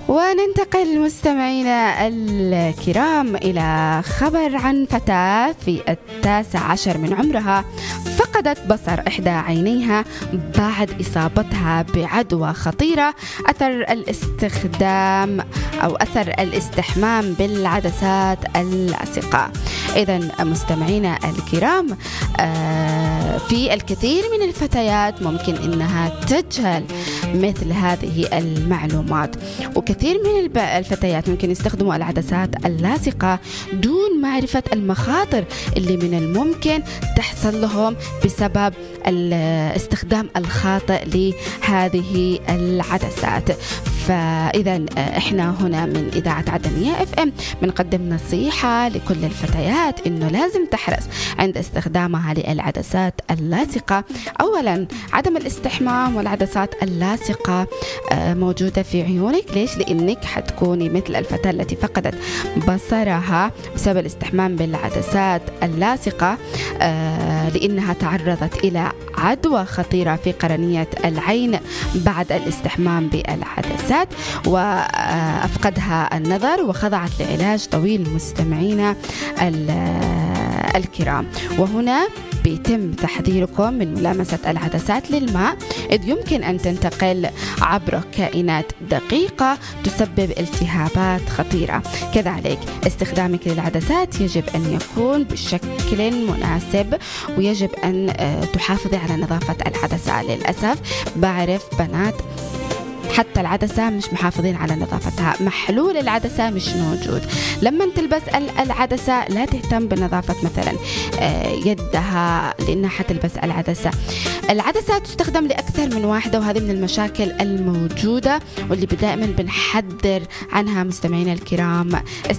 وننتقل مستمعينا الكرام إلى خبر عن فتاة في 19 من عمرها فقدت بصر إحدى عينيها بعد إصابتها بعدوى خطيرة أثر الاستحمام بالعدسات اللاصقة. إذن مستمعينا الكرام، في الكثير من الفتيات ممكن إنها تجهل مثل هذه المعلومات، وكثير من الفتيات ممكن يستخدموا العدسات اللاصقة دون معرفة المخاطر اللي من الممكن تحصل لهم بسبب الاستخدام الخاطئ لهذه العدسات. فإذا إحنا هنا من إذاعة عدنية FM بنقدم نصيحة لكل الفتيات إنه لازم تحرص عند استخدامها للعدسات اللاصقة. أولا، عدم الاستحمام والعدسات اللاصقة موجودة في عيونك. ليش؟ لأنك حتكوني مثل الفتاة التي فقدت بصرها بسبب الاستحمام بالعدسات اللاصقة، لأنها تعرضت إلى عدوى خطيرة في قرنية العين بعد الاستحمام بالعدسات، وأفقدها النظر وخضعت لعلاج طويل مستمعينا الكرام. وهنا بيتم تحذيركم من ملامسة العدسات للماء، إذ يمكن أن تنتقل عبر كائنات دقيقة تسبب التهابات خطيرة. كذلك استخدامك للعدسات يجب أن يكون بشكل مناسب، ويجب أن تحافظي على نظافة العدسة. للأسف بعرف بنات حتى العدسة مش محافظين على نظافتها، محلول العدسة مش موجود. لما تلبس العدسة لا تهتم بنظافة مثلا يدها، لأنها حتلبس العدسة تستخدم لأكثر من واحدة، وهذه من المشاكل الموجودة واللي دائما بنحذر عنها مستمعينا الكرام.